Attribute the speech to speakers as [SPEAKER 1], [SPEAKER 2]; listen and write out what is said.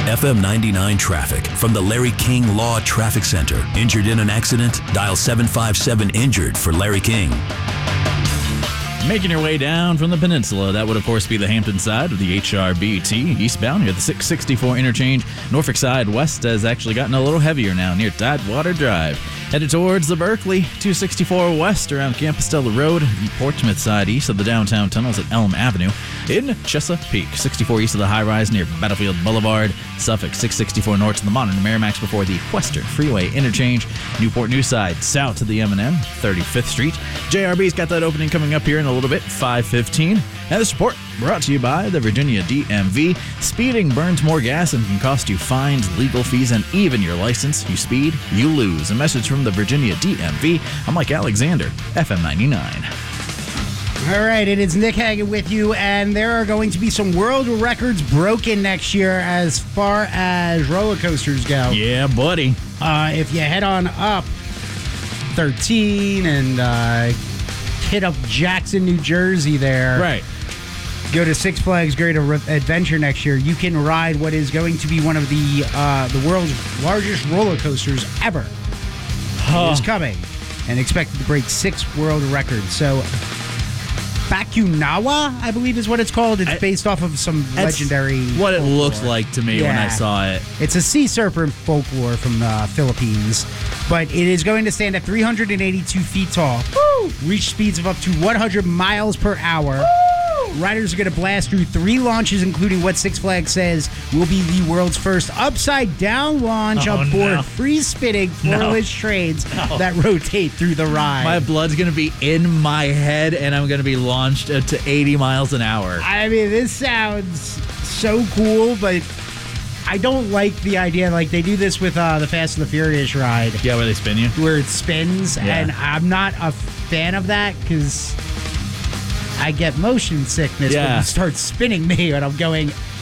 [SPEAKER 1] FM 99 traffic from the Larry King Law Traffic Center. Injured in an accident? Dial 757-INJURED for Larry King.
[SPEAKER 2] Making your way down from the peninsula, that would of course be the Hampton side of the HRBT. Eastbound near the 664 interchange. Norfolk side west has actually gotten a little heavier now near Tidewater Drive. Headed towards the Berkeley 264 west around Compostela Road. The Portsmouth side east of the downtown tunnels at Elm Avenue. In Chesapeake, 64 east of the high-rise near Battlefield Boulevard. Suffolk 664 north to the modern Merrimax before the Western Freeway interchange. Newport News side south to the M&M, 35th Street. JRB's got that opening coming up here in a little bit, 5:15. And this report brought to you by the Virginia DMV. Speeding burns more gas and can cost you fines, legal fees, and even your license. You speed, you lose. A message from the Virginia DMV. I'm Mike Alexander, FM 99.
[SPEAKER 3] All right, it is Nick Hagan with you, and there are going to be some world records broken next year as far as roller coasters go.
[SPEAKER 2] Yeah, buddy.
[SPEAKER 3] If you head on up 13 and hit up Jackson, New Jersey there.
[SPEAKER 2] Right.
[SPEAKER 3] Go to Six Flags Great Adventure next year. You can ride what is going to be one of the world's largest roller coasters ever. It is coming and expected to break 6 world records. So, Bakunawa, I believe is what it's called. It's based off of some legendary
[SPEAKER 2] what it
[SPEAKER 3] folklore.
[SPEAKER 2] looks like to me when I saw it.
[SPEAKER 3] It's a sea serpent folklore from the Philippines, but it is going to stand at 382 feet tall. Woo! Reach speeds of up to 100 miles per hour. Woo! Riders are going to blast through 3 launches, including what Six Flags says will be the world's first upside-down launch aboard free-spinning floorless trains that rotate through the ride.
[SPEAKER 2] My blood's going to be in my head, and I'm going to be launched to 80 miles an hour.
[SPEAKER 3] I mean, this sounds so cool, but I don't like the idea. Like, they do this with the Fast and the Furious ride.
[SPEAKER 2] Yeah, where they spin you?
[SPEAKER 3] Where it spins, and I'm not a fan of that because I get motion sickness when you start spinning me, and I'm going